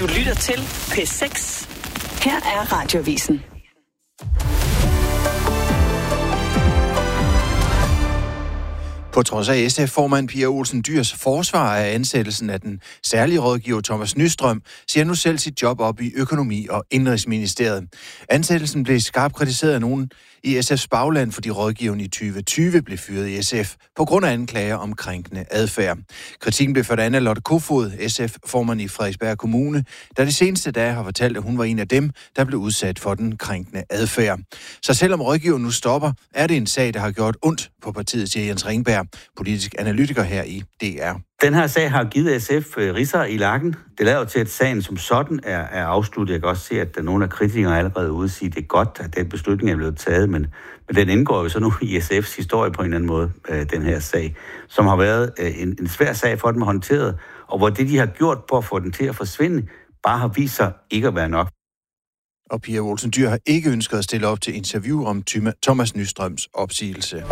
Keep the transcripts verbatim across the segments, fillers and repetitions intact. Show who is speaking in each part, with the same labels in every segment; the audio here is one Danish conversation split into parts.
Speaker 1: Du lytter til P seks. Her er Radioavisen.
Speaker 2: På trods af S F-formand Pia Olsen Dyhrs forsvar af ansættelsen af den særlige rådgiver Thomas Nystrøm, siger nu selv sit job op i Økonomi- og Indenrigsministeriet. Ansættelsen blev skarpt kritiseret af nogen i S F's bagland, fordi rådgiveren i tyve tyve blev fyret i S F på grund af anklager om krænkende adfærd. Kritikken blev ført an af Lotte Kofod, S F-formand i Frederiksberg Kommune, der de seneste dage har fortalt, at hun var en af dem, der blev udsat for den krænkende adfærd. Så selvom rådgiveren nu stopper, er det en sag, der har gjort ondt på partiet, siger Jens Ringberg, politisk analytiker her i D R.
Speaker 3: Den her sag har givet S F ridser i lakken. Det lader jo til, at sagen som sådan er, er afsluttet. Jeg kan også se, at der er nogle af kritikere allerede ude og sige, at det er godt, at den beslutning er blevet taget, men, men den indgår jo så nu i S F's historie på en eller anden måde, øh, den her sag, som har været øh, en, en svær sag for dem håndteret, og hvor det, de har gjort på at få den til at forsvinde, bare har vist sig ikke at være nok.
Speaker 2: Og Pia Olsen Dyhr har ikke ønsket at stille op til interview om Thomas Nystrøms opsigelse.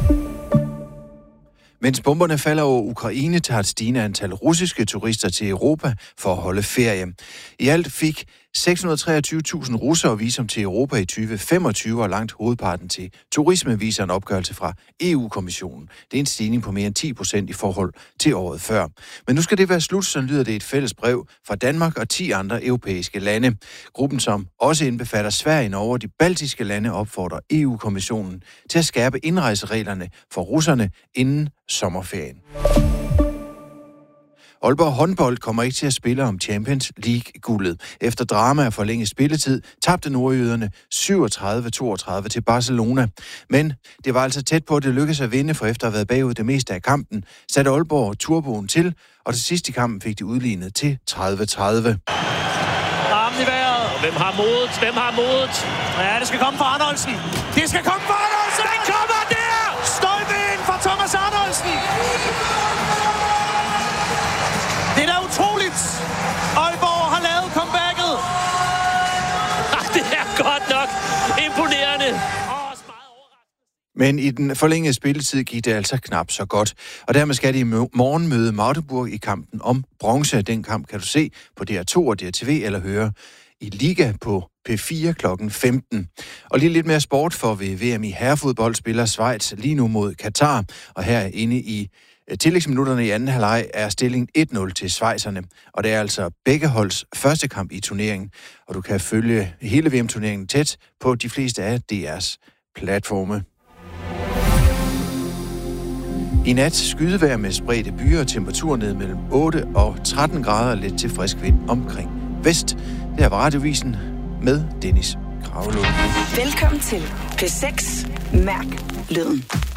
Speaker 2: Mens bomberne falder over Ukraine, tager et stigende antal russiske turister til Europa for at holde ferie. I alt fik seks hundrede og treogtyve tusind russere visum til Europa i tyve femogtyve, og langt hovedparten til turisme, viser en opgørelse fra E U-kommissionen. Det er en stigning på mere end ti procent i forhold til året før. Men nu skal det være slut, så lyder det et fælles brev fra Danmark og ti andre europæiske lande. Gruppen, som også indbefatter Sverige, Norge og de baltiske lande, opfordrer E U-kommissionen til at skærpe indrejsereglerne for russerne inden sommerferien. Aalborg håndbold kommer ikke til at spille om Champions League-guldet. Efter drama og forlænget spilletid tabte nordjyderne syvogtredive toogtredive til Barcelona. Men det var altså tæt på, at det lykkedes at vinde, for efter at have været bagud det meste af kampen, satte Aalborg turboen til, og til sidst i kampen fik de udlignet til tredive tredive.
Speaker 4: Armen i vejret. Hvem har modet? Hvem har modet? Ja, det skal komme fra Arnoldsen. Det skal komme fra Arnoldsen! Den kommer der! Stolpe ind fra Thomas Arnoldsen! Det er da utroligt. Aalborg har lavet comebacket. Det er godt nok imponerende.
Speaker 2: Men i den forlængede spilletid gik det altså knap så godt. Og dermed skal de i morgen møde Magdeburg i kampen om bronze. Den kamp kan du se på D R to og D R T V eller høre i Liga på P fire klokken femten. Og lige lidt mere sport, for ved V M i herrefodbold spiller Schweiz lige nu mod Katar. Og her inde i tillægsminutterne i anden halvleg er stillingen et nul til schweizerne, og det er altså begge holds første kamp i turneringen, og du kan følge hele V M-turneringen tæt på de fleste af D R's platforme. I nat skydevejr med spredte byer, temperatur ned mellem otte og tretten grader, lidt til frisk vind omkring vest. Det er Radioavisen med Dennis Gravelund.
Speaker 1: Velkommen til P seks. Mærk lyden.